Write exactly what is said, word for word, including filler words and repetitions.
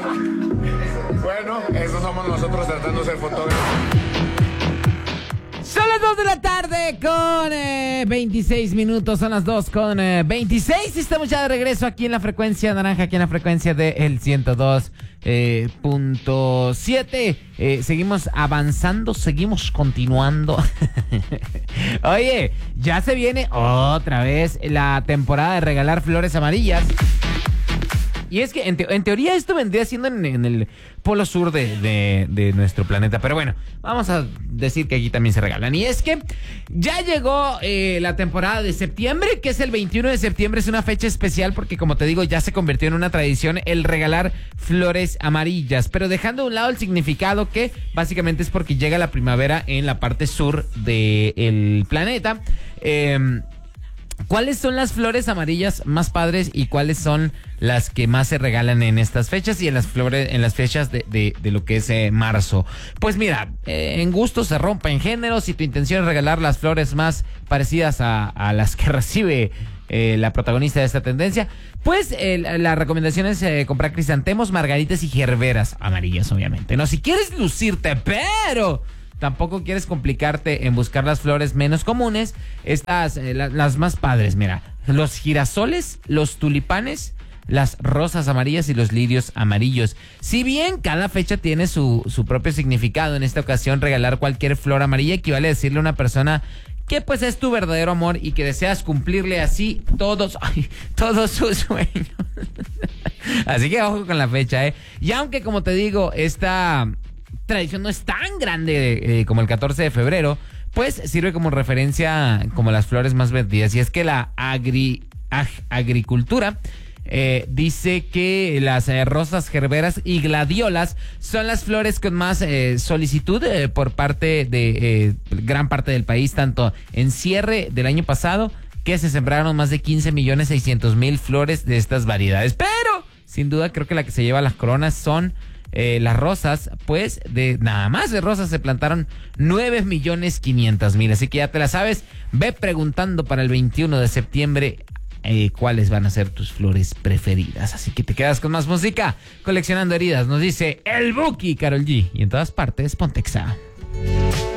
Bueno, eso somos nosotros tratando de ser fotógrafos. Son las dos de la tarde con eh, veintiséis minutos, son las dos con eh, veintiséis. Estamos ya de regreso aquí en la frecuencia naranja, aquí en la frecuencia de el ciento dos punto siete. Eh, seguimos avanzando, seguimos continuando. Oye, ya se viene otra vez la temporada de regalar flores amarillas. Y es que en, te- en teoría esto vendría siendo en, en el polo sur de, de, de nuestro planeta. Pero bueno, vamos a decir que aquí también se regalan. Y es que ya llegó eh, la temporada de septiembre, que es el veintiuno de septiembre. Es una fecha especial porque, como te digo, ya se convirtió en una tradición el regalar flores amarillas. Pero dejando a un lado el significado, que básicamente es porque llega la primavera en la parte sur del planeta. Eh... ¿Cuáles son las flores amarillas más padres y cuáles son las que más se regalan en estas fechas y en las flores, en las fechas de, de, de lo que es eh, marzo? Pues mira, eh, en gusto se rompen géneros. Si tu intención es regalar las flores más parecidas a, a las que recibe eh, la protagonista de esta tendencia, pues eh, la, la recomendación es eh, comprar crisantemos, margaritas y gerberas amarillas, obviamente. No, si quieres lucirte, pero tampoco quieres complicarte en buscar las flores menos comunes, estas, eh, la, las más padres, mira, los girasoles, los tulipanes, las rosas amarillas y los lirios amarillos. Si bien cada fecha tiene su, su propio significado, en esta ocasión regalar cualquier flor amarilla equivale a decirle a una persona que pues es tu verdadero amor y que deseas cumplirle así todos, ay, todos sus sueños. Así que ojo con la fecha, ¿eh? Y aunque, como te digo, esta tradición no es tan grande eh, como el catorce de febrero, pues sirve como referencia como las flores más vendidas. Y es que la agri, ag, agricultura eh, dice que las eh, rosas, gerberas y gladiolas son las flores con más eh, solicitud eh, por parte de eh, gran parte del país, tanto en cierre del año pasado, que se sembraron más de quince millones seiscientos mil flores de estas variedades. Pero, sin duda, creo que la que se lleva las coronas son Eh, las rosas, pues de nada más de rosas se plantaron nueve millones quinientos mil. Así que ya te la sabes, ve preguntando para el veintiuno de septiembre eh, cuáles van a ser tus flores preferidas. Así que te quedas con más música, coleccionando heridas. Nos dice el Buki, Karol G. Y en todas partes, Pontexa.